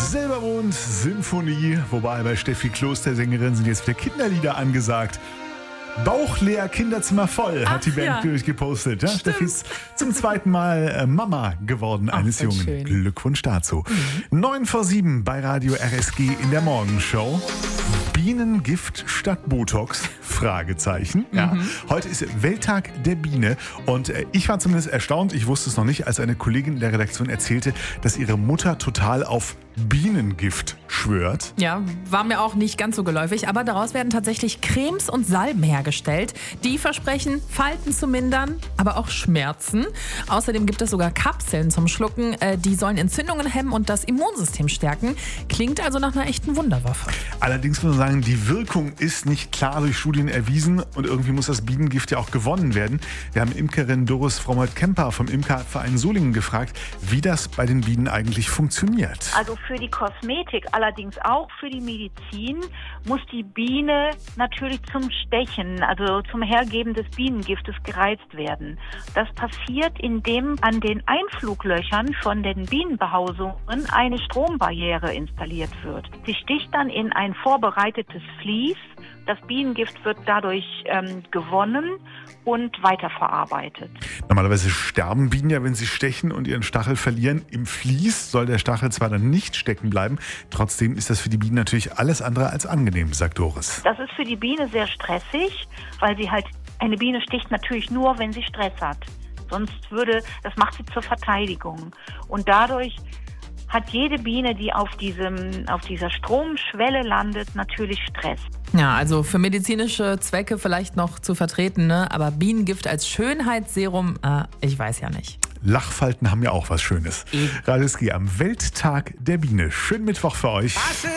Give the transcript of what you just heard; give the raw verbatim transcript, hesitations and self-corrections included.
Silbermond Sinfonie, wobei bei Steffi Kloster, Sängerin, sind jetzt wieder Kinderlieder angesagt. Bauch leer, Kinderzimmer voll, hat Ach, die Band ja. durchgepostet. Ja, Steffi ist zum zweiten Mal äh, Mama geworden Ach, eines voll Jungen. schön. Glückwunsch dazu. neun vor sieben bei Radio R S G in der Morgenshow. Bienengift statt Botox? Fragezeichen. Ja. Heute ist Welttag der Biene und äh, ich war zumindest erstaunt, ich wusste es noch nicht, als eine Kollegin in der Redaktion erzählte, dass ihre Mutter total auf Bienengift schwört. Ja, war mir auch nicht ganz so geläufig, aber daraus werden tatsächlich Cremes und Salben hergestellt. Die versprechen, Falten zu mindern, aber auch Schmerzen. Außerdem gibt es sogar Kapseln zum Schlucken, äh, die sollen Entzündungen hemmen und das Immunsystem stärken. Klingt also nach einer echten Wunderwaffe. Allerdings muss man sagen, die Wirkung ist nicht klar durch Studien erwiesen und irgendwie muss das Bienengift ja auch gewonnen werden. Wir haben Imkerin Doris Frommert-Kemper vom Imkerverein Solingen gefragt, wie das bei den Bienen eigentlich funktioniert. Also für die Kosmetik, allerdings auch für die Medizin, muss die Biene natürlich zum Stechen, also zum Hergeben des Bienengiftes gereizt werden. Das passiert, indem an den Einfluglöchern von den Bienenbehausungen eine Strombarriere installiert wird. Sie sticht dann in ein vorbereitetes Vlies. Das Bienengift wird dadurch ähm, gewonnen und weiterverarbeitet. Normalerweise sterben Bienen ja, wenn sie stechen und ihren Stachel verlieren. Im Vlies soll der Stachel zwar dann nicht stecken bleiben, trotzdem ist das für die Bienen natürlich alles andere als angenehm, sagt Doris. Das ist für die Biene sehr stressig, weil sie halt, eine Biene sticht natürlich nur, wenn sie Stress hat. Sonst würde, das macht sie zur Verteidigung. Und dadurch hat jede Biene, die auf diesem, auf dieser Stromschwelle landet, natürlich Stress. Ja, also für medizinische Zwecke vielleicht noch zu vertreten, ne? Aber Bienengift als Schönheitsserum, äh, ich weiß ja nicht. Lachfalten haben ja auch was Schönes. Radio R S G am Welttag der Biene. Schönen Mittwoch für euch.